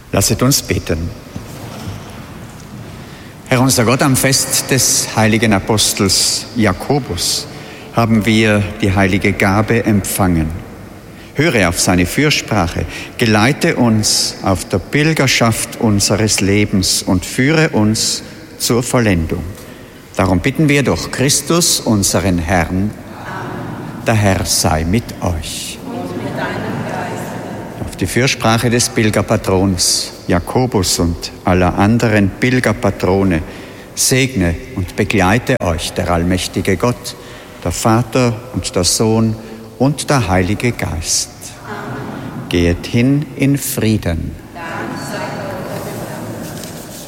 Lasset uns beten. Herr unser Gott, am Fest des heiligen Apostels Jakobus haben wir die heilige Gabe empfangen. Höre auf seine Fürsprache, geleite uns auf der Pilgerschaft unseres Lebens und führe uns zur Vollendung. Darum bitten wir durch Christus, unseren Herrn. Der Herr sei mit euch. Auf die Fürsprache des Pilgerpatrons Jakobus und aller anderen Pilgerpatrone segne und begleite euch der allmächtige Gott, der Vater und der Sohn und der Heilige Geist. Amen. Geht hin in Frieden.